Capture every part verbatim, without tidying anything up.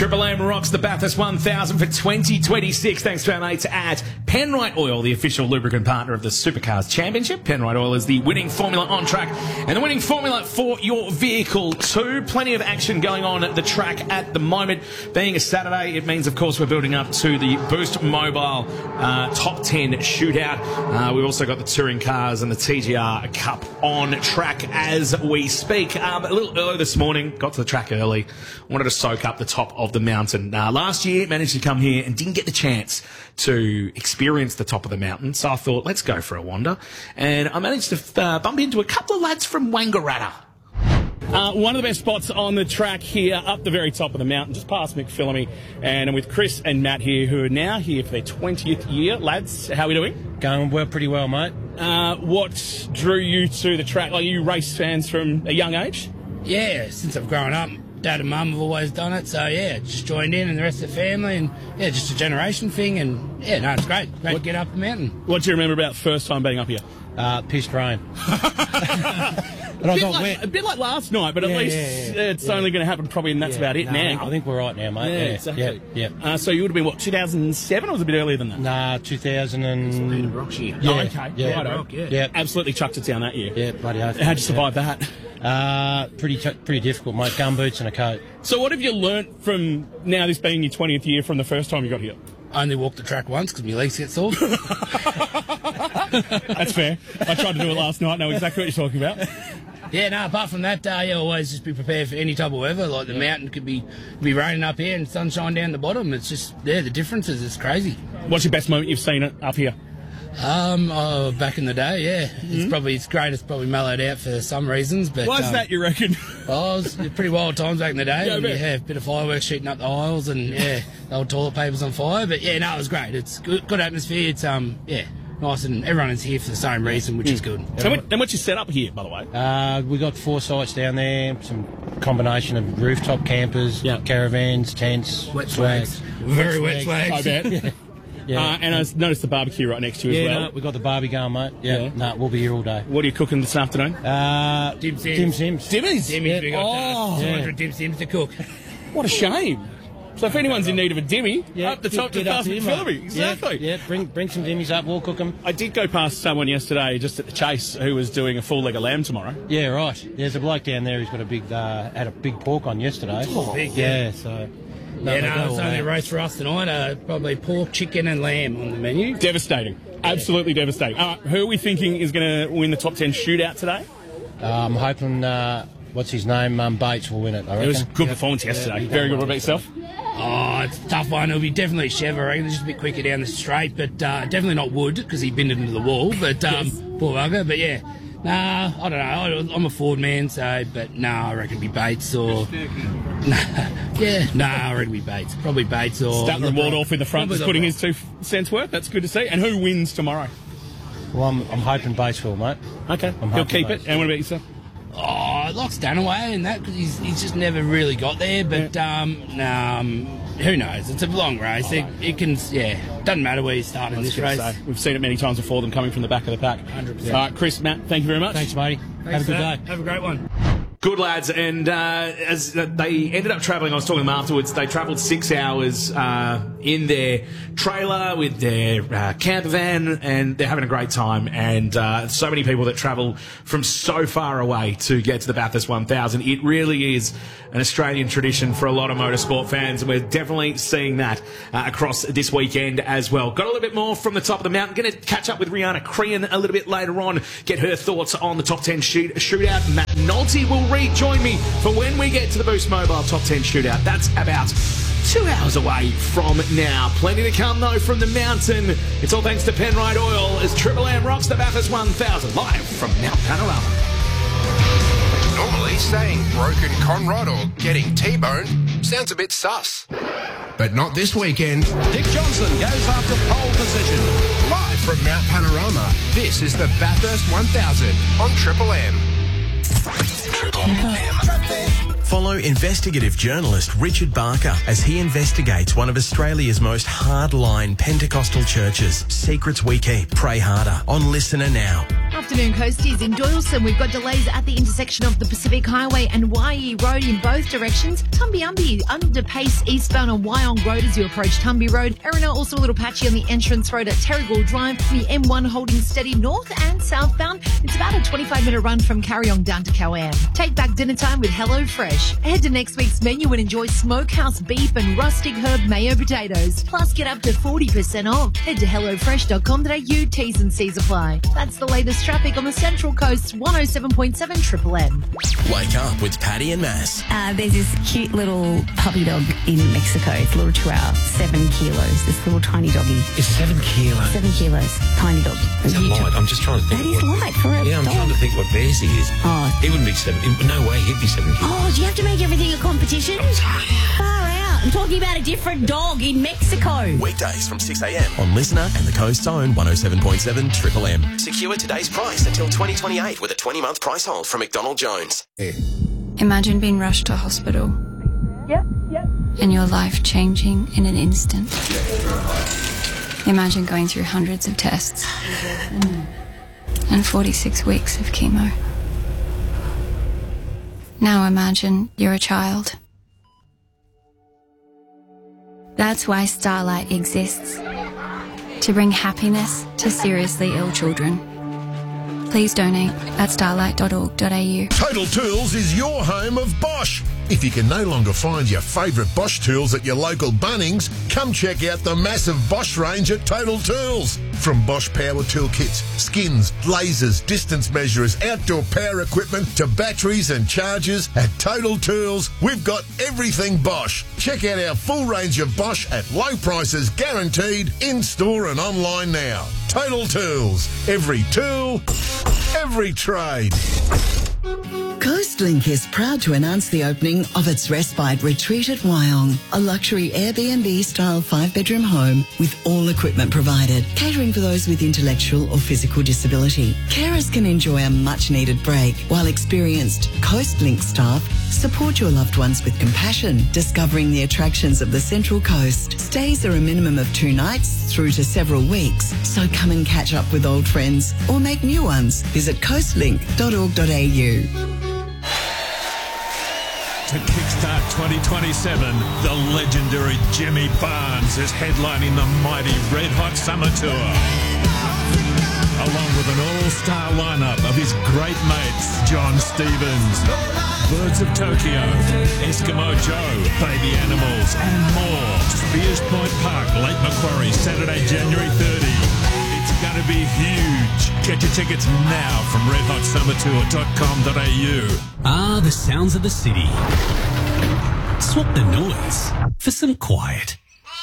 Triple M rocks the Bathurst one thousand for twenty twenty-six. Thanks to our mates at Penrite Oil, the official lubricant partner of the Supercars Championship. Penrite Oil is the winning formula on track and the winning formula for your vehicle too. Plenty of action going on at the track at the moment. Being a Saturday, it means, of course, we're building up to the Boost Mobile uh, Top ten Shootout. Uh, we've also got the Touring Cars and the T G R Cup on track as we speak. Um, a little early this morning, got to the track early, wanted to soak up the top of the mountain. Uh, last year, managed to come here and didn't get the chance to experience the top of the mountain, so I thought, let's go for a wander. And I managed to uh, bump into a couple of lads from Wangaratta. Uh, one of the best spots on the track here, up the very top of the mountain, just past McPhillamy, and I'm with Chris and Matt here, who are now here for their twentieth year. Lads, how are we doing? Going well, pretty well, mate. Uh, what drew you to the track? Are you race fans from a young age? Yeah, since I've grown up. Dad and Mum have always done it, so yeah, just joined in and the rest of the family, and yeah, just a generation thing, and yeah, no, it's great. Great what, to get up the mountain. What do you remember about first time being up here? Uh, pissed rain. But I got like, wet. A bit like last night, but at yeah, least yeah, yeah, it's yeah. only going to happen probably, and that's yeah, about it no, now. I think, I think we're right now, mate. Yeah, Yeah, exactly. Yeah, yeah. Uh, so you would have been, what, two thousand seven, or was it a bit earlier than that? Nah, two thousand and... Rock's year. Yeah, oh, okay. Yeah, Righto. Rock, yeah. yeah. Absolutely chucked it down that year. Yeah, bloody hell. How'd you survive yeah. that? Uh, pretty t- pretty difficult, mate. Gumboots and a coat. So what have you learnt from now this being your twentieth year from the first time you got here? I only walked the track once because my legs get sore. That's fair. I tried to do it last night, know exactly what you're talking about. Yeah, no, apart from that, uh, yeah, always just be prepared for any type of weather. Like the yeah. mountain could be be raining up here and sunshine down the bottom. It's just, yeah, the differences, it's crazy. What's your best moment you've seen it up here? Um, oh, back in the day, yeah. Mm-hmm. It's probably, it's great, it's probably mellowed out for some reasons, but... Why's um, that, you reckon? Oh, it was pretty wild times back in the day. Yeah, and, yeah, a bit of fireworks shooting up the aisles and, yeah, the old toilet papers on fire. But, yeah, no, it was great. It's good, good atmosphere. It's, um, yeah, nice, and everyone is here for the same reason, which mm. is good. And, what, and what's your setup here, by the way? Uh, we got four sites down there, some combination of rooftop campers, yeah. caravans, tents, wet swags. Very wet swags. I bet. yeah. Yeah. Uh, and I noticed the barbecue right next to you yeah, as well. No, we got the barbie going, mate. Yeah, yeah. No, we'll be here all day. What are you cooking this afternoon? Uh, Dim Sims. Dim Sims. Dimmies? Dimmies, we got oh, uh, two hundred yeah. Dim Sims to cook. What a shame. So if anyone's in need of a dimmy, yeah, up the get, top to past McPhillamy. Exactly. Yeah, yeah, bring bring some dimmies up, we'll cook them. I did go past someone yesterday just at the Chase who was doing a full leg of lamb tomorrow. Yeah, right. There's a bloke down there who's got a big, uh, had a big pork on yesterday. Oh, big, yeah. yeah, so... No, yeah, no, it's only a roast for us tonight. Uh, probably pork, chicken and lamb on the menu. Devastating. Absolutely yeah. devastating. Uh, who are we thinking is going to win the top ten shootout today? Uh, I'm hoping, uh, what's his name, um, Bates will win it, I reckon. It was a good yep. performance yesterday. Yeah, Very good. What about yourself? Oh, it's a tough one. It'll be definitely Chev, I reckon. It's just a bit quicker down the straight, but uh, definitely not Wood because he binned it into the wall. But um, yes. poor bugger. But yeah, nah, I don't know. I'm a Ford man, so but nah, I reckon it'd be Bates or. Nah, yeah, nah, I reckon it'd be Bates. Probably Bates or. Starting to Waldorf in the front, just putting his two cents worth. That's good to see. And who wins tomorrow? Well, I'm, I'm hoping Bates will, mate. Okay, I'm he'll keep Bates. it. And what about yourself? Oh, I like Stanaway and that because he's, he's just never really got there. But yeah. um, nah, um, who knows? It's a long race. Oh, it, it can, yeah, doesn't matter where you start in this race. Say. We've seen it many times before. Them coming from the back of the pack. one hundred percent. All right, Chris, Matt, thank you very much. Thanks, matey. Thanks Have a good that. day. Have a great one. Good lads, and uh, as they ended up travelling, I was talking to them afterwards, they travelled six hours uh, in their trailer with their uh, camper van, and they're having a great time. And uh, so many people that travel from so far away to get to the Bathurst one thousand. It really is an Australian tradition for a lot of motorsport fans, and we're definitely seeing that uh, across this weekend as well. Got a little bit more from the top of the mountain. Going to catch up with Rihanna Crean a little bit later on, get her thoughts on the top ten shoot- shootout. Matt Nolte will rejoin me for when we get to the Boost Mobile Top ten Shootout. That's about two hours away from now. Plenty to come, though, from the mountain. It's all thanks to Penrite Oil as Triple M rocks the Bathurst one thousand live from Mount Panorama. Normally, saying broken conrod or getting T-boned sounds a bit sus. But not this weekend. Dick Johnson goes after pole position. Live from Mount Panorama, this is the Bathurst one thousand on Triple M. Triple M. Follow investigative journalist Richard Barker as he investigates one of Australia's most hardline Pentecostal churches. Secrets we keep, pray harder. On Listener now. afternoon, Coasties. In Doyleson, we've got delays at the intersection of the Pacific Highway and Waihee Road in both directions. Tumbiumbi, under pace eastbound on Wyong Road as you approach Tumby Road. Erina, also a little patchy on the entrance road at Terrigal Drive. The M one holding steady north and southbound. It's about a twenty-five minute run from Carryong down to Cowan. Take back dinner time with Hello Fresh. Head to next week's menu and enjoy smokehouse beef and rustic herb mayo potatoes. Plus, get up to forty percent off. Head to hello fresh dot com dot a u. T's and C's apply. That's the latest traffic on the Central Coast's one oh seven point seven Triple M. Wake up with Paddy and Mass. Uh, there's this cute little puppy dog in Mexico. It's a little chihuahua, seven kilos. This little tiny doggy. It's seven kilos. Seven kilos. Tiny doggy. It's light. I'm just trying to think. That is what, light for a Yeah, I'm dog. trying to think what bears he is. Oh. He wouldn't be seven. No way he'd be seven kilos. Oh, do you have to make everything a competition? Far out. I'm talking about a different dog in Mexico. Weekdays from six a m on Listener and the Coast's own one oh seven point seven Triple M. Secure today's price until twenty twenty-eight with a twenty month price hold from McDonald Jones. Imagine being rushed to hospital. Yep, yep. And your life changing in an instant. Imagine going through hundreds of tests and forty-six weeks of chemo. Now imagine you're a child. That's why Starlight exists. To bring happiness to seriously ill children. Please donate at starlight dot org dot a u. Total Tools is your home of Bosch. If you can no longer find your favourite Bosch tools at your local Bunnings, come check out the massive Bosch range at Total Tools. From Bosch power tool kits, skins, lasers, distance measurers, outdoor power equipment to batteries and chargers, at Total Tools, we've got everything Bosch. Check out our full range of Bosch at low prices guaranteed, in-store and online now. Total Tools. Every tool, every trade. Coastlink is proud to announce the opening of its Respite Retreat at Wyong, a luxury Airbnb-style five-bedroom home with all equipment provided, catering for those with intellectual or physical disability. Carers can enjoy a much-needed break, while experienced Coastlink staff support your loved ones with compassion, discovering the attractions of the Central Coast. Stays are a minimum of two nights through to several weeks, so come and catch up with old friends or make new ones. Visit coastlink dot org dot a u. To kickstart twenty twenty-seven, the legendary Jimmy Barnes is headlining the mighty Red Hot Summer Tour. Along with an all-star lineup of his great mates, John Stevens, Birds of Tokyo, Eskimo Joe, Baby Animals, and more. Spears Point Park, Lake Macquarie, Saturday, January thirtieth. It's going to be huge. Get your tickets now from red hot summer tour dot com dot a u. Ah, the sounds of the city. Swap the noise for some quiet.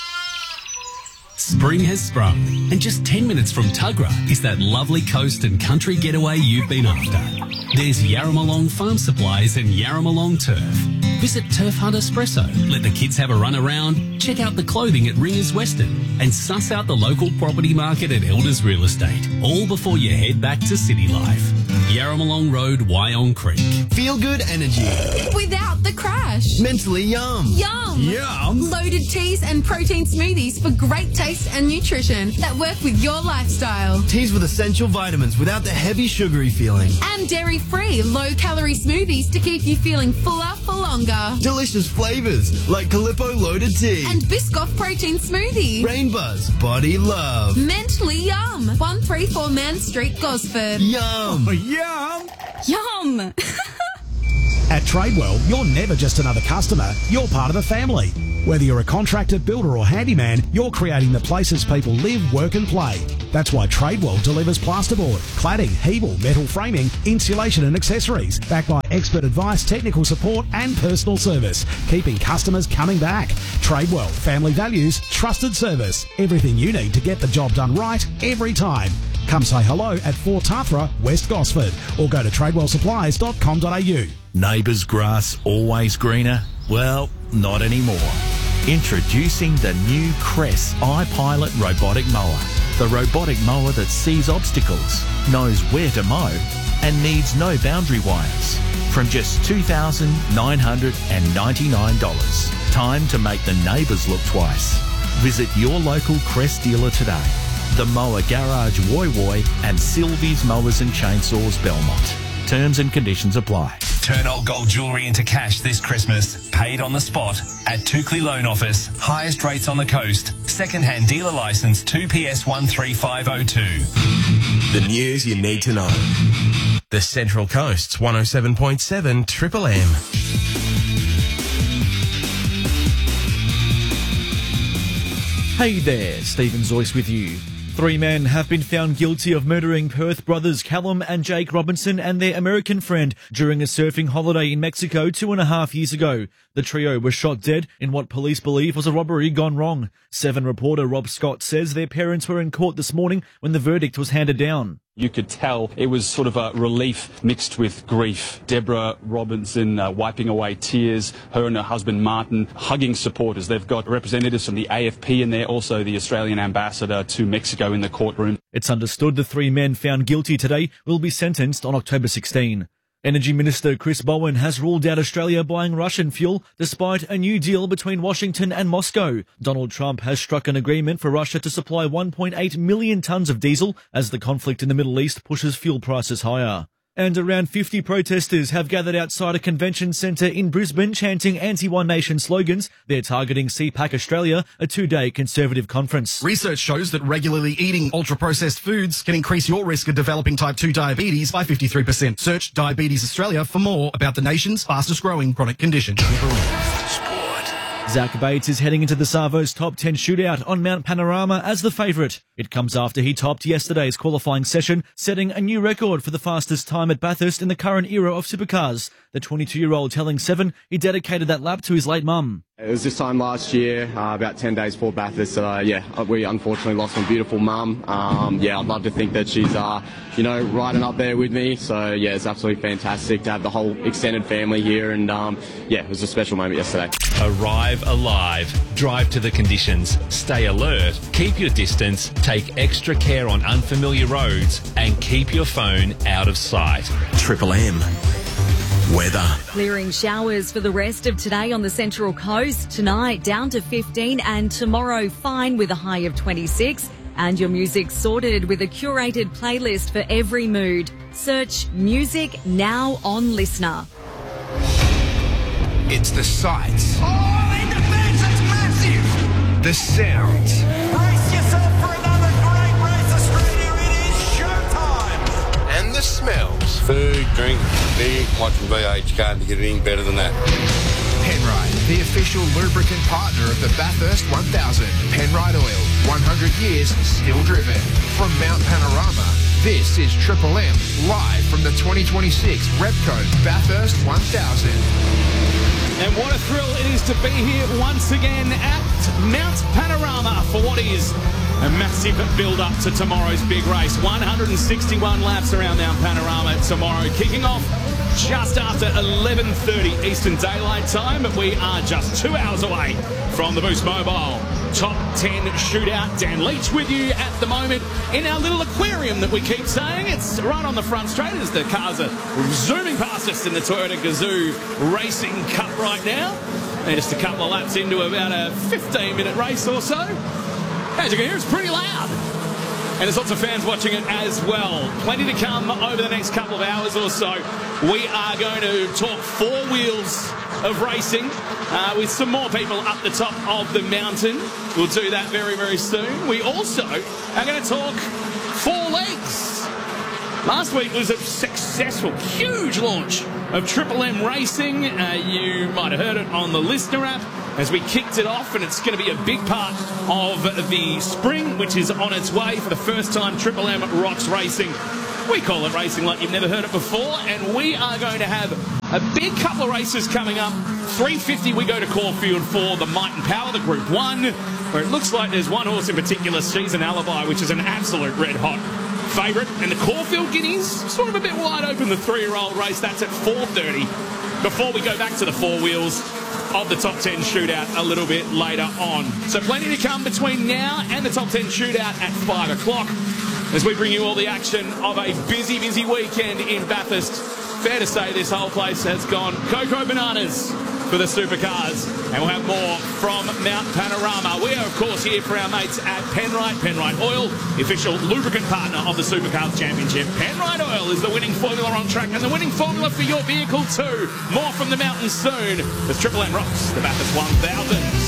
Spring has sprung, and just ten minutes from Tuggerah is that lovely coast and country getaway you've been after. There's Yarramalong Farm Supplies and Yarramalong Turf. Visit Turf Hunt Espresso, let the kids have a run around, check out the clothing at Ringers Western, and suss out the local property market at Elders Real Estate, all before you head back to city life. Yarramalong Road, Wyong Creek. Feel good energy. Without the crash. Mentally yum. Yum. Yum. Loaded teas and protein smoothies for great taste and nutrition that work with your lifestyle. Teas with essential vitamins without the heavy sugary feeling. And dairy-free, low-calorie smoothies to keep you feeling fuller for longer. Delicious flavours like Calippo Loaded Tea. And Biscoff Protein Smoothie. Rainbuzz Body Love. Mentally Yum. one thirty-four Man Street, Gosford. Yum. Yum. Yum. At Tradewell, you're never just another customer, you're part of the family. Whether you're a contractor, builder or handyman, you're creating the places people live, work and play. That's why Tradewell delivers plasterboard, cladding, Hebel, metal framing, insulation and accessories, backed by expert advice, technical support and personal service, keeping customers coming back. Tradewell, family values, trusted service, everything you need to get the job done right every time. Come say hello at Fort Tathra, West Gosford, or go to tradewell supplies dot com dot a u. Neighbours' grass always greener? Well, not anymore. Introducing the new Cress iPilot robotic mower. The robotic mower that sees obstacles, knows where to mow, and needs no boundary wires. From just two thousand nine hundred ninety-nine dollars. Time to make the neighbours look twice. Visit your local Cress dealer today. The Mower Garage Woy Woy and Sylvie's Mowers and Chainsaws Belmont. Terms and conditions apply. Turn old gold jewellery into cash this Christmas. Paid on the spot at Toukley Loan Office. Highest rates on the coast. Second-hand dealer licence two P S one three five oh two. The news you need to know. The Central Coast's one oh seven point seven Triple M. Hey there, Stephen Zoyce with you. Three men have been found guilty of murdering Perth brothers Callum and Jake Robinson and their American friend during a surfing holiday in Mexico two and a half years ago. The trio was shot dead in what police believe was a robbery gone wrong. Seven reporter Rob Scott says their parents were in court this morning when the verdict was handed down. You could tell it was sort of a relief mixed with grief. Deborah Robinson uh, wiping away tears, her and her husband Martin hugging supporters. They've got representatives from the A F P in there, also the Australian ambassador to Mexico in the courtroom. It's understood the three men found guilty today will be sentenced on October sixteenth. Energy Minister Chris Bowen has ruled out Australia buying Russian fuel despite a new deal between Washington and Moscow. Donald Trump has struck an agreement for Russia to supply one point eight million tonnes of diesel as the conflict in the Middle East pushes fuel prices higher. And around fifty protesters have gathered outside a convention centre in Brisbane chanting anti-One Nation slogans. They're targeting C PAC Australia, a two-day Conservative conference. Research shows that regularly eating ultra-processed foods can increase your risk of developing type two diabetes by fifty-three percent. Search Diabetes Australia for more about the nation's fastest-growing chronic condition. Zach Bates is heading into the Savo's top ten shootout on Mount Panorama as the favourite. It comes after he topped yesterday's qualifying session, setting a new record for the fastest time at Bathurst in the current era of supercars. The twenty-two-year-old telling Seven he dedicated that lap to his late mum. It was this time last year, uh, about ten days before Bathurst. Uh, yeah, we unfortunately lost my beautiful mum. Um, yeah, I'd love to think that she's, uh, you know, riding up there with me. So, yeah, it's absolutely fantastic to have the whole extended family here. And, um, yeah, it was a special moment yesterday. Arrive alive. Drive to the conditions. Stay alert. Keep your distance. Take extra care on unfamiliar roads. And keep your phone out of sight. Triple M. Weather. Clearing showers for the rest of today on the Central Coast. Tonight down to fifteen and tomorrow fine with a high of twenty-six. And your music sorted with a curated playlist for every mood. Search Music Now on Listener. It's the sights. Oh, in defense, it's massive. The sounds. Brace yourself for another great race, Australia. It is showtime. And the smells. Food, drink, beer, watching V H. Can't get anything better than that. Penrite, the official lubricant partner of the Bathurst one thousand. Penrite Oil, one hundred years still driven. From Mount Panorama, this is Triple M, live from the twenty twenty-six Repco Bathurst one thousand. And what a thrill it is to be here once again at Mount Panorama for what is a massive build-up to tomorrow's big race. one hundred sixty-one laps around Mount Panorama tomorrow, kicking off just after eleven thirty Eastern Daylight Time, but we are just two hours away from the Boost Mobile Top ten Shootout. Dan Leach with you at the moment in our little aquarium that we keep saying. It's right on the front straight as the cars are zooming past us in the Toyota Gazoo Racing Cup right now. And just a couple of laps into about a fifteen minute race or so. As you can hear, it's pretty loud. And there's lots of fans watching it as well. Plenty to come over the next couple of hours or so. We are going to talk four wheels of racing uh, with some more people up the top of the mountain. We'll do that very, very soon. We also are going to talk four legs. Last week was a successful, huge launch of Triple M Racing. Uh, you might have heard it on the Listener app as we kicked it off, and it's going to be a big part of the spring, which is on its way for the first time. Triple M rocks racing. We call it racing like you've never heard it before, and we are going to have a big couple of races coming up. three fifty, we go to Caulfield for the Might and Power, the Group one, where it looks like there's one horse in particular, Season Alibi, which is an absolute red-hot favourite. And the Caulfield Guineas, sort of a bit wide open, the three-year-old race. That's at four thirty. Before we go back to the four wheels of the top ten shootout a little bit later on. So plenty to come between now and the top ten shootout at five o'clock as we bring you all the action of a busy, busy weekend in Bathurst. Fair to say this whole place has gone cocoa bananas for the supercars. And we'll have more from Mount Panorama. We are, of course, here for our mates at Penrite. Penrite Oil, the official lubricant partner of the Supercars Championship. Penrite Oil is the winning formula on track and the winning formula for your vehicle too. More from the mountains soon as Triple M rocks the Bathurst one thousand.